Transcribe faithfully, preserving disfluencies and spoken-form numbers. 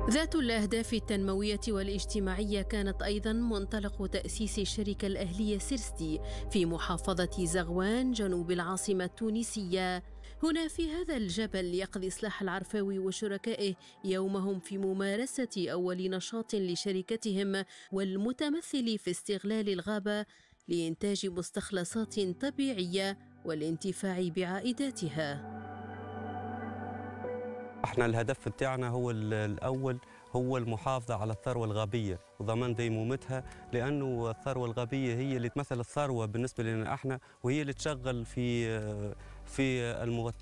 ذات الأهداف التنموية والاجتماعية كانت أيضا منطلق تأسيس الشركة الأهلية سيرستي في محافظة زغوان جنوب العاصمة التونسية. هنا في هذا الجبل يقضي صلاح العرفاوي وشركائه يومهم في ممارسة أول نشاط لشركتهم، والمتمثل في استغلال الغابة لإنتاج مستخلصات طبيعية والانتفاع بعائداتها. احنا الهدف بتاعنا هو الأول هو المحافظة على الثروة الغابية وضمان ديمومتها، لأنه الثروة الغابية هي اللي تمثل الثروة بالنسبة لنا احنا، وهي اللي تشغل في في المغطيات